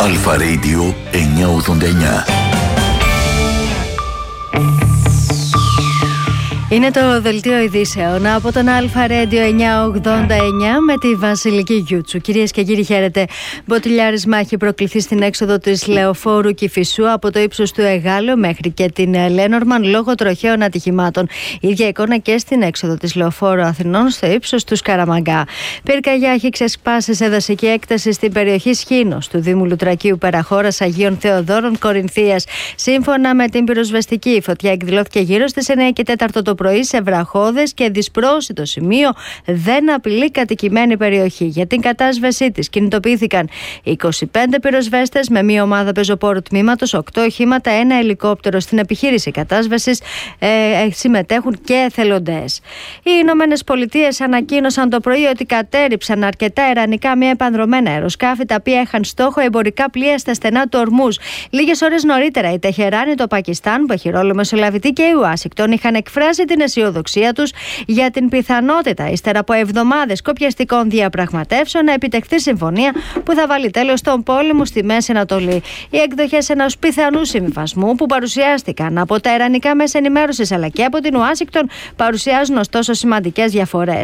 Αλφα Radio 989. Είναι το δελτίο ειδήσεων από τον Αλφα Radio 989 με τη Βασιλική Γιούτσου. Κυρίες και κύριοι, χαίρετε. Μποτιλιάρισμα έχει προκληθεί στην έξοδο της Λεωφόρου Κηφισού από το ύψος του Εγάλεου μέχρι και την Λένορμαν λόγω τροχαίων ατυχημάτων. Ίδια εικόνα και στην έξοδο της Λεωφόρου Αθηνών στο ύψος του Σκαραμαγκά. Πυρκαγιά έχει ξεσπάσει σε δασική έκταση στην περιοχή Σχήνος του Δήμου Λουτρακίου Περαχώρας Αγίων Θεοδόρων Κορινθίας. Σύμφωνα με την πυροσβεστική, η φωτιά εκδηλώθηκε γύρω στις 9 και 4 το πρωί σε βραχώδες και δυσπρόσιτο σημείο, δεν απειλεί κατοικημένη περιοχή. Για την κατάσβεσή της κινητοποιήθηκαν 25 πυροσβέστες με μία ομάδα πεζοπόρου τμήματος, 8 οχήματα, ένα ελικόπτερο. Στην επιχείρηση κατάσβεσης συμμετέχουν και εθελοντές. Οι Ηνωμένες Πολιτείες ανακοίνωσαν το πρωί ότι κατέρριψαν αρκετά ιρανικά μία επανδρομένα αεροσκάφη, τα οποία είχαν στόχο εμπορικά πλοία στα στενά του Ορμούζ. Λίγες ώρες νωρίτερα η Τεχεράνη, το Πακιστάν, που έχει ρόλο μεσολαβητή, και η Ουάσιγκτον είχαν εκφράσει την αισιοδοξία τους για την πιθανότητα, ύστερα από εβδομάδες κοπιαστικών διαπραγματεύσεων, να επιτευχθεί συμφωνία που θα βάλει τέλος στον πόλεμο στη Μέση Ανατολή. Οι εκδοχές ενός πιθανού συμβιβασμού που παρουσιάστηκαν από τα ιρανικά μέσα ενημέρωσης αλλά και από την Ουάσιγκτον παρουσιάζουν ωστόσο σημαντικές διαφορές.